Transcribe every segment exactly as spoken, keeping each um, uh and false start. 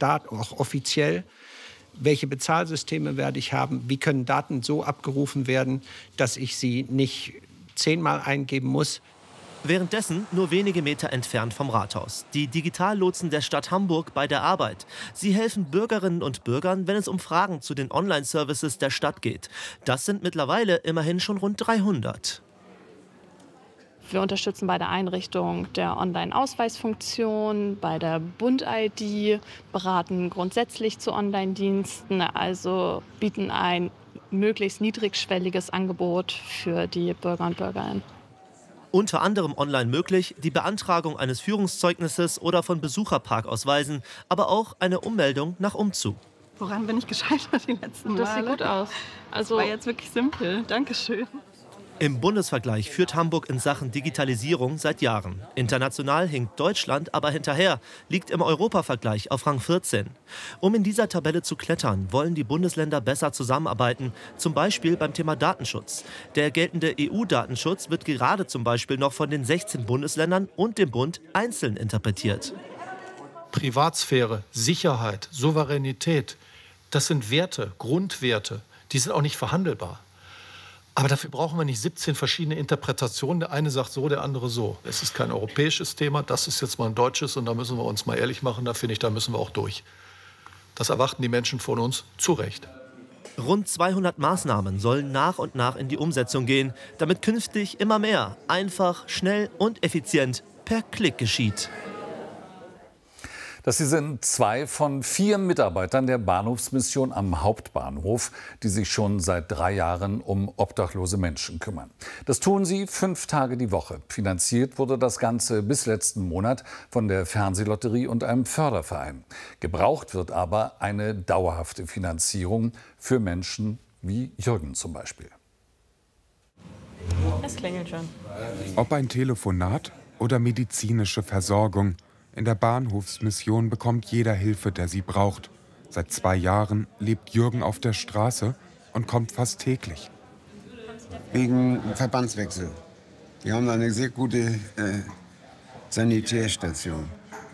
Staat auch offiziell? Welche Bezahlsysteme werde ich haben? Wie können Daten so abgerufen werden, dass ich sie nicht zehnmal eingeben muss? Währenddessen nur wenige Meter entfernt vom Rathaus. Die Digitallotsen der Stadt Hamburg bei der Arbeit. Sie helfen Bürgerinnen und Bürgern, wenn es um Fragen zu den Online-Services der Stadt geht. Das sind mittlerweile immerhin schon rund dreihundert. Wir unterstützen bei der Einrichtung der Online-Ausweisfunktion, bei der Bund-I D, beraten grundsätzlich zu Online-Diensten, also bieten ein möglichst niedrigschwelliges Angebot für die Bürger und Bürgerinnen. Unter anderem online möglich die Beantragung eines Führungszeugnisses oder von Besucherparkausweisen, aber auch eine Ummeldung nach Umzug. Woran bin ich gescheitert die letzten Male? Das sieht gut aus. Also, das war jetzt wirklich simpel. Dankeschön. Im Bundesvergleich führt Hamburg in Sachen Digitalisierung seit Jahren. International hinkt Deutschland aber hinterher, liegt im Europavergleich auf Rang vierzehn. Um in dieser Tabelle zu klettern, wollen die Bundesländer besser zusammenarbeiten, zum Beispiel beim Thema Datenschutz. Der geltende E U-Datenschutz wird gerade zum Beispiel noch von den sechzehn Bundesländern und dem Bund einzeln interpretiert. Privatsphäre, Sicherheit, Souveränität, das sind Werte, Grundwerte, die sind auch nicht verhandelbar. Aber dafür brauchen wir nicht siebzehn verschiedene Interpretationen. Der eine sagt so, der andere so. Es ist kein europäisches Thema, das ist jetzt mal ein deutsches. Und da müssen wir uns mal ehrlich machen, da finde ich, da müssen wir auch durch. Das erwarten die Menschen von uns zu Recht. Rund zweihundert Maßnahmen sollen nach und nach in die Umsetzung gehen, damit künftig immer mehr einfach, schnell und effizient per Klick geschieht. Das hier sind zwei von vier Mitarbeitern der Bahnhofsmission am Hauptbahnhof, die sich schon seit drei Jahren um obdachlose Menschen kümmern. Das tun sie fünf Tage die Woche. Finanziert wurde das Ganze bis letzten Monat von der Fernsehlotterie und einem Förderverein. Gebraucht wird aber eine dauerhafte Finanzierung für Menschen wie Jürgen zum Beispiel. Es klingelt schon. Ob ein Telefonat oder medizinische Versorgung. In der Bahnhofsmission bekommt jeder Hilfe, der sie braucht. Seit zwei Jahren lebt Jürgen auf der Straße und kommt fast täglich. Wegen Verbandswechsel. Wir haben eine sehr gute äh, Sanitärstation.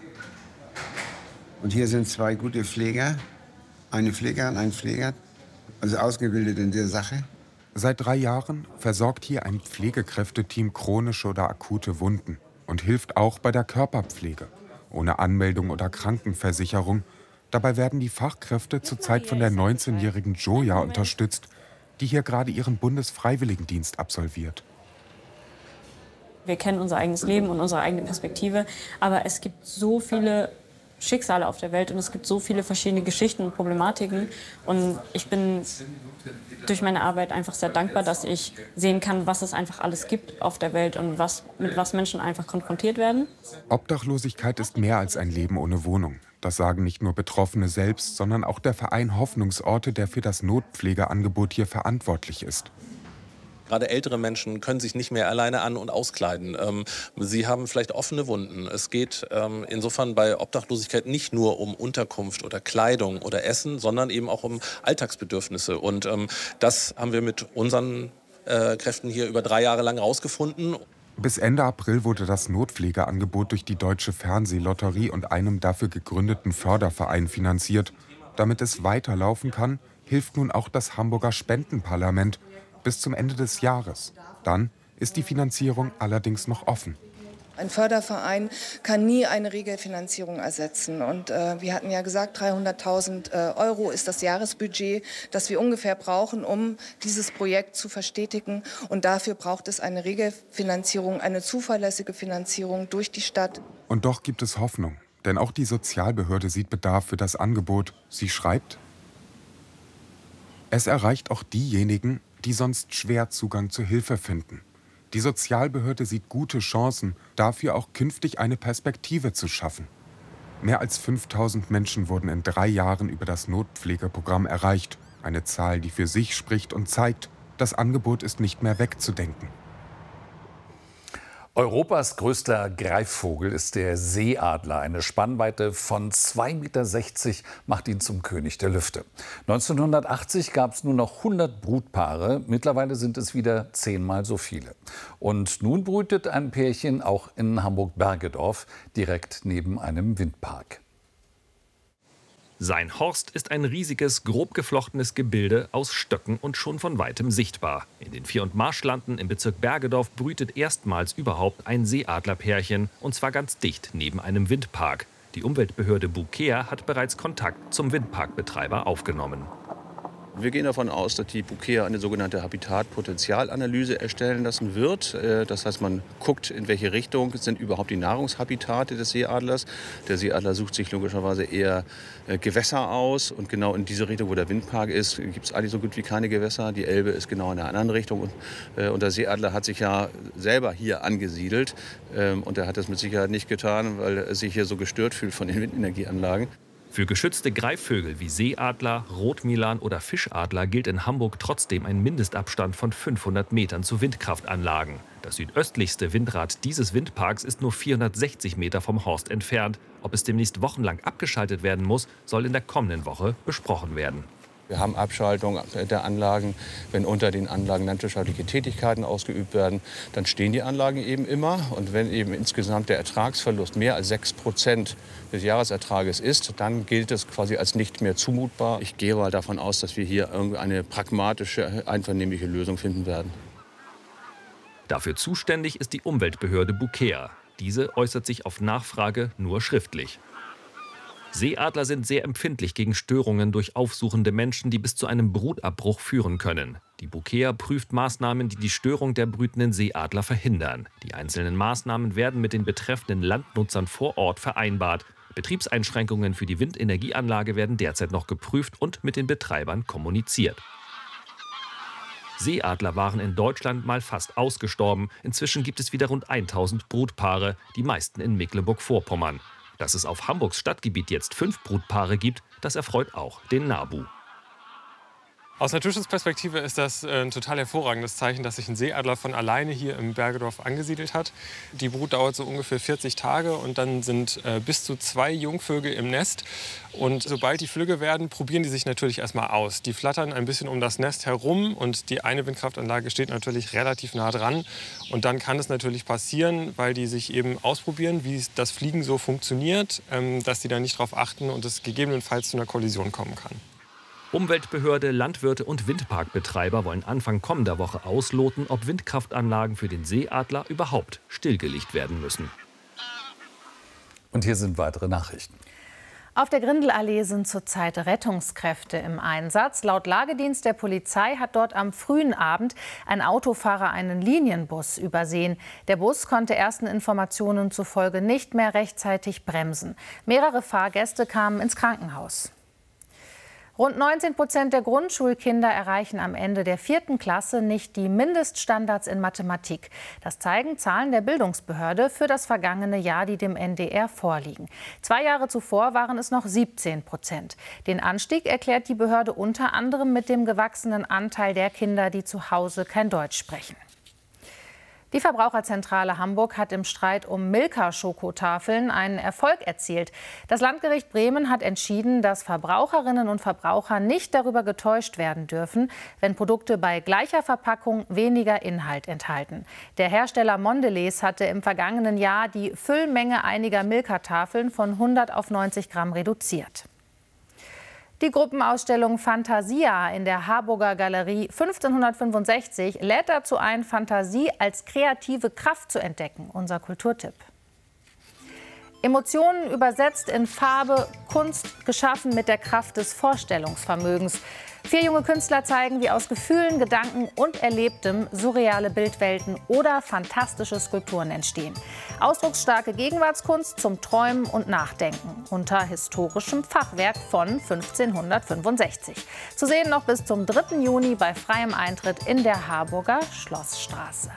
Und hier sind zwei gute Pfleger, eine Pflegerin, ein Pfleger, also ausgebildet in der Sache. Seit drei Jahren versorgt hier ein Pflegekräfteteam chronische oder akute Wunden und hilft auch bei der Körperpflege. Ohne Anmeldung oder Krankenversicherung. Dabei werden die Fachkräfte zurzeit von der neunzehnjährigen Joja unterstützt, die hier gerade ihren Bundesfreiwilligendienst absolviert. Wir kennen unser eigenes Leben und unsere eigene Perspektive, aber es gibt so viele Schicksale auf der Welt und es gibt so viele verschiedene Geschichten und Problematiken. Und ich bin durch meine Arbeit einfach sehr dankbar, dass ich sehen kann, was es einfach alles gibt auf der Welt und was, mit was Menschen einfach konfrontiert werden. Obdachlosigkeit ist mehr als ein Leben ohne Wohnung. Das sagen nicht nur Betroffene selbst, sondern auch der Verein Hoffnungsorte, der für das Notpflegeangebot hier verantwortlich ist. Gerade ältere Menschen können sich nicht mehr alleine an- und auskleiden. Ähm, sie haben vielleicht offene Wunden. Es geht ähm, insofern bei Obdachlosigkeit nicht nur um Unterkunft oder Kleidung oder Essen, sondern eben auch um Alltagsbedürfnisse. Und ähm, das haben wir mit unseren äh, Kräften hier über drei Jahre lang rausgefunden. Bis Ende April wurde das Notpflegeangebot durch die Deutsche Fernsehlotterie und einem dafür gegründeten Förderverein finanziert. Damit es weiterlaufen kann, hilft nun auch das Hamburger Spendenparlament bis zum Ende des Jahres. Dann ist die Finanzierung allerdings noch offen. Ein Förderverein kann nie eine Regelfinanzierung ersetzen. Und äh, wir hatten ja gesagt, dreihunderttausend äh, Euro ist das Jahresbudget, das wir ungefähr brauchen, um dieses Projekt zu verstetigen. Und dafür braucht es eine Regelfinanzierung, eine zuverlässige Finanzierung durch die Stadt. Und doch gibt es Hoffnung. Denn auch die Sozialbehörde sieht Bedarf für das Angebot. Sie schreibt: Es erreicht auch diejenigen, die sonst schwer Zugang zur Hilfe finden. Die Sozialbehörde sieht gute Chancen, dafür auch künftig eine Perspektive zu schaffen. Mehr als fünftausend Menschen wurden in drei Jahren über das Notpflegeprogramm erreicht. Eine Zahl, die für sich spricht und zeigt, das Angebot ist nicht mehr wegzudenken. Europas größter Greifvogel ist der Seeadler. Eine Spannweite von zwei Komma sechzig Meter macht ihn zum König der Lüfte. neunzehnhundertachtzig gab es nur noch hundert Brutpaare. Mittlerweile sind es wieder zehnmal so viele. Und nun brütet ein Pärchen auch in Hamburg-Bergedorf, direkt neben einem Windpark. Sein Horst ist ein riesiges, grob geflochtenes Gebilde aus Stöcken und schon von weitem sichtbar. In den Vier- und Marschlanden im Bezirk Bergedorf brütet erstmals überhaupt ein Seeadlerpärchen, und zwar ganz dicht neben einem Windpark. Die Umweltbehörde Bukea hat bereits Kontakt zum Windparkbetreiber aufgenommen. Wir gehen davon aus, dass die Bukea eine sogenannte Habitatpotenzialanalyse erstellen lassen wird. Das heißt, man guckt, in welche Richtung sind überhaupt die Nahrungshabitate des Seeadlers. Der Seeadler sucht sich logischerweise eher Gewässer aus. Und genau in diese Richtung, wo der Windpark ist, gibt es eigentlich so gut wie keine Gewässer. Die Elbe ist genau in der anderen Richtung. Und der Seeadler hat sich ja selber hier angesiedelt. Und er hat das mit Sicherheit nicht getan, weil er sich hier so gestört fühlt von den Windenergieanlagen. Für geschützte Greifvögel wie Seeadler, Rotmilan oder Fischadler gilt in Hamburg trotzdem ein Mindestabstand von fünfhundert Metern zu Windkraftanlagen. Das südöstlichste Windrad dieses Windparks ist nur vierhundertsechzig Meter vom Horst entfernt. Ob es demnächst wochenlang abgeschaltet werden muss, soll in der kommenden Woche besprochen werden. Wir haben Abschaltung der Anlagen, wenn unter den Anlagen landwirtschaftliche Tätigkeiten ausgeübt werden, dann stehen die Anlagen eben immer. Und wenn eben insgesamt der Ertragsverlust mehr als sechs Prozent des Jahresertrages ist, dann gilt es quasi als nicht mehr zumutbar. Ich gehe mal davon aus, dass wir hier eine pragmatische, einvernehmliche Lösung finden werden. Dafür zuständig ist die Umweltbehörde Bukea. Diese äußert sich auf Nachfrage nur schriftlich. Seeadler sind sehr empfindlich gegen Störungen durch aufsuchende Menschen, die bis zu einem Brutabbruch führen können. Die Bukea prüft Maßnahmen, die die Störung der brütenden Seeadler verhindern. Die einzelnen Maßnahmen werden mit den betreffenden Landnutzern vor Ort vereinbart. Betriebseinschränkungen für die Windenergieanlage werden derzeit noch geprüft und mit den Betreibern kommuniziert. Seeadler waren in Deutschland mal fast ausgestorben. Inzwischen gibt es wieder rund tausend Brutpaare, die meisten in Mecklenburg-Vorpommern. Dass es auf Hamburgs Stadtgebiet jetzt fünf Brutpaare gibt, das erfreut auch den NABU. Aus Naturschutzperspektive ist das ein total hervorragendes Zeichen, dass sich ein Seeadler von alleine hier im Bergedorf angesiedelt hat. Die Brut dauert so ungefähr vierzig Tage und dann sind äh, bis zu zwei Jungvögel im Nest. Und sobald die Flügge werden, probieren die sich natürlich erstmal aus. Die flattern ein bisschen um das Nest herum und die eine Windkraftanlage steht natürlich relativ nah dran. Und dann kann es natürlich passieren, weil die sich eben ausprobieren, wie das Fliegen so funktioniert, ähm, dass die da nicht drauf achten und es gegebenenfalls zu einer Kollision kommen kann. Umweltbehörde, Landwirte und Windparkbetreiber wollen Anfang kommender Woche ausloten, ob Windkraftanlagen für den Seeadler überhaupt stillgelegt werden müssen. Und hier sind weitere Nachrichten. Auf der Grindelallee sind zurzeit Rettungskräfte im Einsatz. Laut Lagedienst der Polizei hat dort am frühen Abend ein Autofahrer einen Linienbus übersehen. Der Bus konnte ersten Informationen zufolge nicht mehr rechtzeitig bremsen. Mehrere Fahrgäste kamen ins Krankenhaus. Rund neunzehn Prozent der Grundschulkinder erreichen am Ende der vierten Klasse nicht die Mindeststandards in Mathematik. Das zeigen Zahlen der Bildungsbehörde für das vergangene Jahr, die dem N D R vorliegen. Zwei Jahre zuvor waren es noch siebzehn Prozent. Den Anstieg erklärt die Behörde unter anderem mit dem gewachsenen Anteil der Kinder, die zu Hause kein Deutsch sprechen. Die Verbraucherzentrale Hamburg hat im Streit um Milka-Schokotafeln einen Erfolg erzielt. Das Landgericht Bremen hat entschieden, dass Verbraucherinnen und Verbraucher nicht darüber getäuscht werden dürfen, wenn Produkte bei gleicher Verpackung weniger Inhalt enthalten. Der Hersteller Mondelez hatte im vergangenen Jahr die Füllmenge einiger Milka-Tafeln von hundert auf neunzig Gramm reduziert. Die Gruppenausstellung Fantasia in der Harburger Galerie fünfzehnhundertfünfundsechzig lädt dazu ein, Fantasie als kreative Kraft zu entdecken. Unser Kulturtipp. Emotionen übersetzt in Farbe, Kunst geschaffen mit der Kraft des Vorstellungsvermögens. Vier junge Künstler zeigen, wie aus Gefühlen, Gedanken und Erlebtem surreale Bildwelten oder fantastische Skulpturen entstehen. Ausdrucksstarke Gegenwartskunst zum Träumen und Nachdenken unter historischem Fachwerk von fünfzehnhundertfünfundsechzig. Zu sehen noch bis zum dritten Juni bei freiem Eintritt in der Harburger Schlossstraße.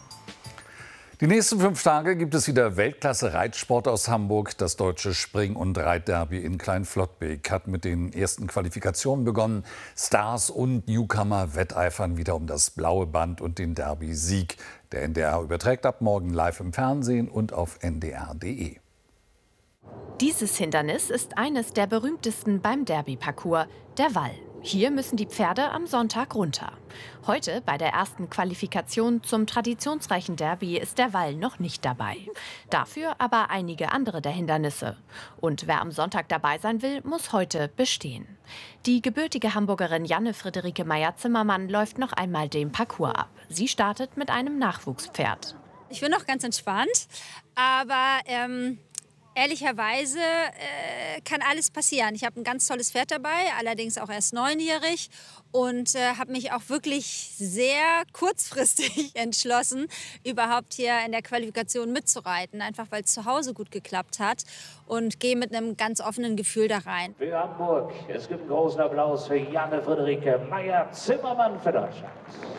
Die nächsten fünf Tage gibt es wieder Weltklasse-Reitsport aus Hamburg. Das deutsche Spring- und Reitderby in Kleinflottbek hat mit den ersten Qualifikationen begonnen. Stars und Newcomer wetteifern wieder um das blaue Band und den Derby-Sieg. Der N D R überträgt ab morgen live im Fernsehen und auf n d r punkt d e. Dieses Hindernis ist eines der berühmtesten beim Derby-Parcours, der Wall. Hier müssen die Pferde am Sonntag runter. Heute bei der ersten Qualifikation zum traditionsreichen Derby ist der Wall noch nicht dabei. Dafür aber einige andere der Hindernisse. Und wer am Sonntag dabei sein will, muss heute bestehen. Die gebürtige Hamburgerin Janne Friederike Meyer-Zimmermann läuft noch einmal den Parcours ab. Sie startet mit einem Nachwuchspferd. Ich bin noch ganz entspannt, aber ähm, ehrlicherweise äh, kann alles passieren. Ich habe ein ganz tolles Pferd dabei, allerdings auch erst neunjährig und äh, habe mich auch wirklich sehr kurzfristig entschlossen, überhaupt hier in der Qualifikation mitzureiten, einfach weil es zu Hause gut geklappt hat und gehe mit einem ganz offenen Gefühl da rein. Für Hamburg, es gibt einen großen Applaus für Janne Friederike Meyer-Zimmermann für Deutschland.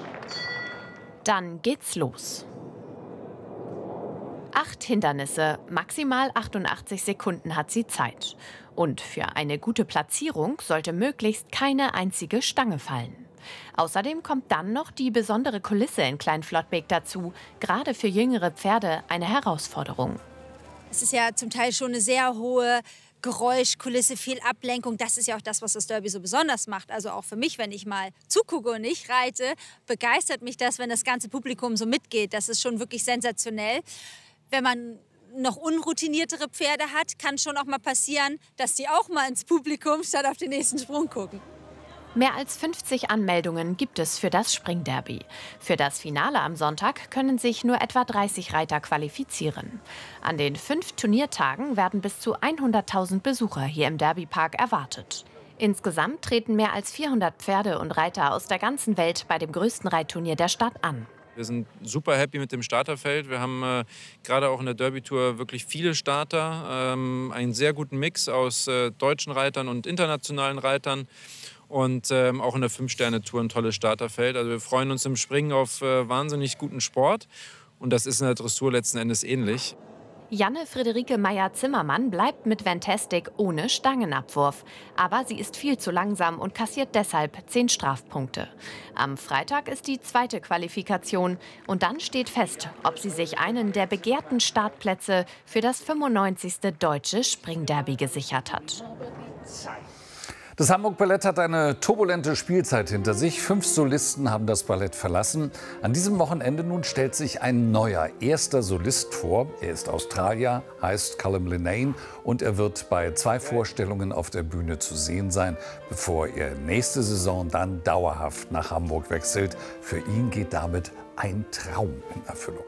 Dann geht's los. Acht Hindernisse, maximal achtundachtzig Sekunden hat sie Zeit. Und für eine gute Platzierung sollte möglichst keine einzige Stange fallen. Außerdem kommt dann noch die besondere Kulisse in Klein-Flottbek dazu, gerade für jüngere Pferde eine Herausforderung. Es ist ja zum Teil schon eine sehr hohe Geräuschkulisse, viel Ablenkung. Das ist ja auch das, was das Derby so besonders macht. Also auch für mich, wenn ich mal zugucke und nicht reite, begeistert mich das, wenn das ganze Publikum so mitgeht. Das ist schon wirklich sensationell. Wenn man noch unroutiniertere Pferde hat, kann schon auch mal passieren, dass die auch mal ins Publikum statt auf den nächsten Sprung gucken. Mehr als fünfzig Anmeldungen gibt es für das Springderby. Für das Finale am Sonntag können sich nur etwa dreißig Reiter qualifizieren. An den fünf Turniertagen werden bis zu hunderttausend Besucher hier im Derbypark erwartet. Insgesamt treten mehr als vierhundert Pferde und Reiter aus der ganzen Welt bei dem größten Reitturnier der Stadt an. Wir sind super happy mit dem Starterfeld. Wir haben äh, gerade auch in der Derby-Tour wirklich viele Starter. Ähm, einen sehr guten Mix aus äh, deutschen Reitern und internationalen Reitern. Und ähm, auch in der Fünf-Sterne-Tour ein tolles Starterfeld. Also wir freuen uns im Springen auf äh, wahnsinnig guten Sport. Und das ist in der Dressur letzten Endes ähnlich. Janne Friederike Meyer-Zimmermann bleibt mit Fantastic ohne Stangenabwurf. Aber sie ist viel zu langsam und kassiert deshalb zehn Strafpunkte. Am Freitag ist die zweite Qualifikation. Und dann steht fest, ob sie sich einen der begehrten Startplätze für das fünfundneunzigste Deutsche Springderby gesichert hat. Das Hamburg Ballett hat eine turbulente Spielzeit hinter sich. Fünf Solisten haben das Ballett verlassen. An diesem Wochenende nun stellt sich ein neuer, erster Solist vor. Er ist Australier, heißt Callum Linnane und er wird bei zwei Vorstellungen auf der Bühne zu sehen sein, bevor er nächste Saison dann dauerhaft nach Hamburg wechselt. Für ihn geht damit ein Traum in Erfüllung.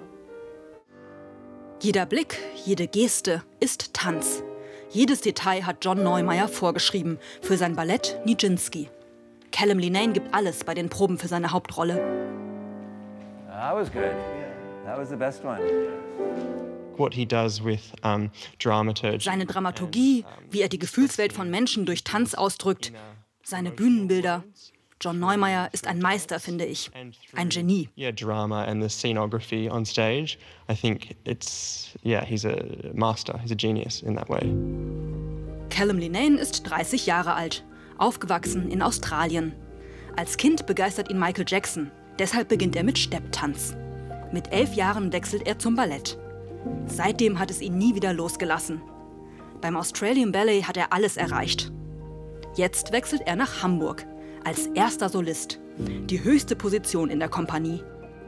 Jeder Blick, jede Geste ist Tanz. Jedes Detail hat John Neumeier vorgeschrieben für sein Ballett Nijinsky. Callum Linnane gibt alles bei den Proben für seine Hauptrolle. That was good. That was the best one. What he does with um, dramaturgy. Seine Dramaturgie, wie er die Gefühlswelt von Menschen durch Tanz ausdrückt, seine Bühnenbilder. John Neumeier ist ein Meister, finde ich. Ein Genie. Yeah, drama and the scenography on stage. I think it's, yeah, he's a master. He's a genius in that way. Callum Linnane ist dreißig Jahre alt, aufgewachsen in Australien. Als Kind begeistert ihn Michael Jackson. Deshalb beginnt er mit Stepptanz. Mit elf Jahren wechselt er zum Ballett. Seitdem hat es ihn nie wieder losgelassen. Beim Australian Ballet hat er alles erreicht. Jetzt wechselt er nach Hamburg. Als erster Solist. Die höchste Position in der Kompanie.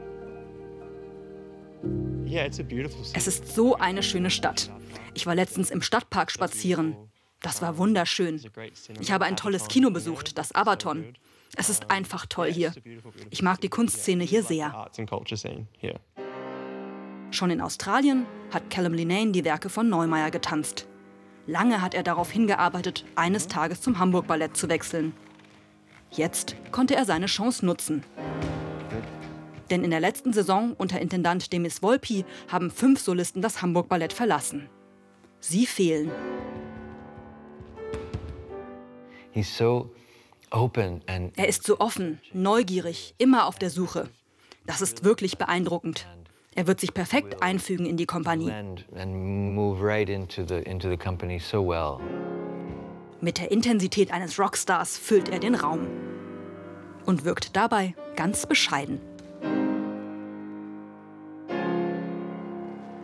Es ist so eine schöne Stadt. Ich war letztens im Stadtpark spazieren. Das war wunderschön. Ich habe ein tolles Kino besucht, das Abaton. Es ist einfach toll hier. Ich mag die Kunstszene hier sehr. Schon in Australien hat Callum Linnane die Werke von Neumeier getanzt. Lange hat er darauf hingearbeitet, eines Tages zum Hamburg Ballett zu wechseln. Jetzt konnte er seine Chance nutzen. Denn in der letzten Saison unter Intendant Demis Volpi haben fünf Solisten das Hamburg Ballett verlassen. Sie fehlen. Er ist so offen, neugierig, immer auf der Suche. Das ist wirklich beeindruckend. Er wird sich perfekt einfügen in die Kompanie. Mit der Intensität eines Rockstars füllt er den Raum und wirkt dabei ganz bescheiden.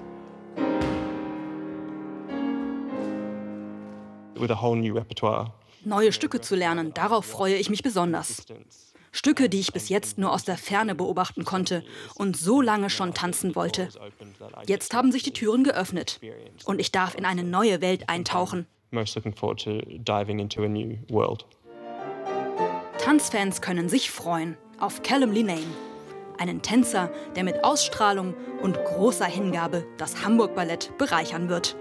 With a whole new repertoire Neue Stücke zu lernen, darauf freue ich mich besonders. Stücke, die ich bis jetzt nur aus der Ferne beobachten konnte und so lange schon tanzen wollte. Jetzt haben sich die Türen geöffnet und ich darf in eine neue Welt eintauchen. Tanzfans können sich freuen auf Callum Linnane, einen Tänzer, der mit Ausstrahlung und großer Hingabe das Hamburg Ballett bereichern wird.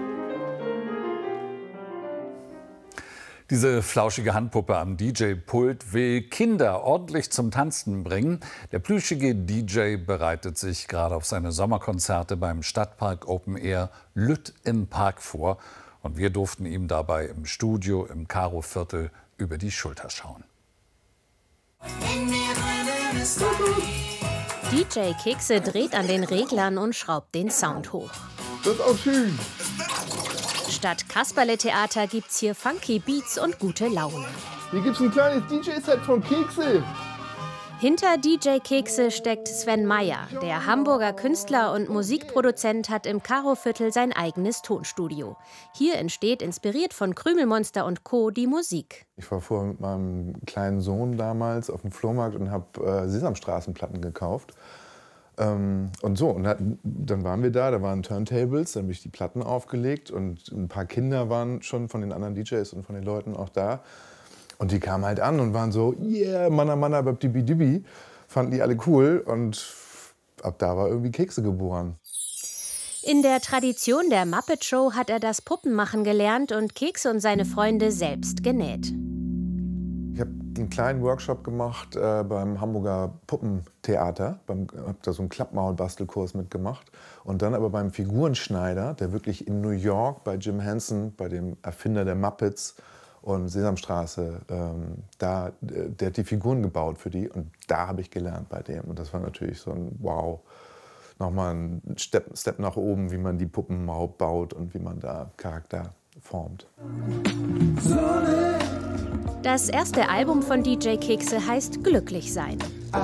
Diese flauschige Handpuppe am D J-Pult will Kinder ordentlich zum Tanzen bringen. Der plüschige D J bereitet sich gerade auf seine Sommerkonzerte beim Stadtpark Open Air Lütt im Park vor. Und wir durften ihm dabei im Studio im Karo-Viertel über die Schulter schauen. D J Kekse dreht an den Reglern und schraubt den Sound hoch. Das ist auch schön. Statt Kasperle-Theater gibt's hier funky Beats und gute Laune. Hier gibt's ein kleines D J-Set von Kekse. Hinter D J Kekse steckt Sven Meyer. Der Hamburger Künstler und Musikproduzent hat im Karo-Viertel sein eigenes Tonstudio. Hier entsteht, inspiriert von Krümelmonster und Co., die Musik. Ich war vorher mit meinem kleinen Sohn damals auf dem Flohmarkt und habe äh, Sesamstraßenplatten gekauft. Ähm, und so, und dann, dann waren wir da, da waren Turntables, dann habe ich die Platten aufgelegt und ein paar Kinder waren schon von den anderen D Js und von den Leuten auch da. Und die kamen halt an und waren so, yeah, Manna Manna Babdibi Dibi, fanden die alle cool und ab da war irgendwie Kekse geboren. In der Tradition der Muppet Show hat er das Puppenmachen gelernt und Kekse und seine Freunde selbst genäht. Ich habe einen kleinen Workshop gemacht äh, beim Hamburger Puppentheater. Ich habe da so einen Klappmaul-Bastelkurs mitgemacht. Und dann aber beim Figurenschneider, der wirklich in New York bei Jim Henson, bei dem Erfinder der Muppets und Sesamstraße, ähm, da, der hat die Figuren gebaut für die. Und da habe ich gelernt bei dem. Und das war natürlich so ein Wow. Nochmal ein Step, Step nach oben, wie man die Puppen baut und wie man da Charakter formt. Das erste Album von D J Kekse heißt Glücklich sein.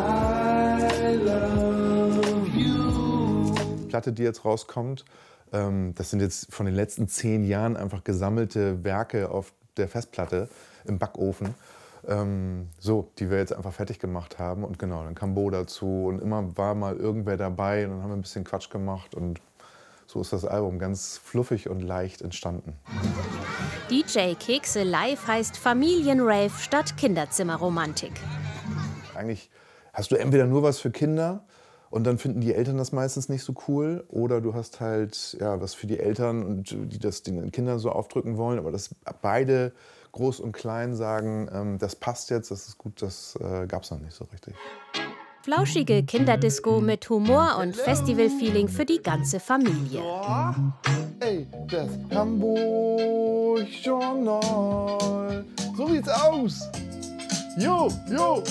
Die Platte, die jetzt rauskommt, ähm, das sind jetzt von den letzten zehn Jahren einfach gesammelte Werke auf der Festplatte im Backofen. Ähm, so, die wir jetzt einfach fertig gemacht haben. Und genau, dann kam Bo dazu und immer war mal irgendwer dabei und dann haben wir ein bisschen Quatsch gemacht und so ist das Album ganz fluffig und leicht entstanden. D J Kekse Live heißt Familienrave statt Kinderzimmerromantik. Eigentlich hast du entweder nur was für Kinder und dann finden die Eltern das meistens nicht so cool, oder du hast halt ja, was für die Eltern und die das den Kindern so aufdrücken wollen, aber dass beide groß und klein sagen, ähm, das passt jetzt, das ist gut, das äh, gab es noch nicht so richtig. Flauschige Kinderdisco mit Humor und Festivalfeeling für die ganze Familie. Ey, das Hamburg Journal. So sieht's aus. Jo, jo.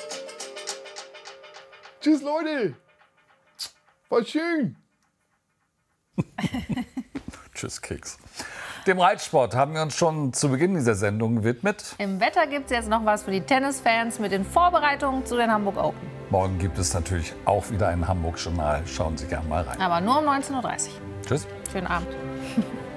Tschüss, Leute. War schön. Tschüss, Keks. Dem Reitsport haben wir uns schon zu Beginn dieser Sendung gewidmet. Im Wetter gibt es jetzt noch was für die Tennisfans mit den Vorbereitungen zu den Hamburg Open. Morgen gibt es natürlich auch wieder ein Hamburg-Journal. Schauen Sie gerne mal rein. Aber nur um neunzehn Uhr dreißig. Tschüss. Schönen Abend.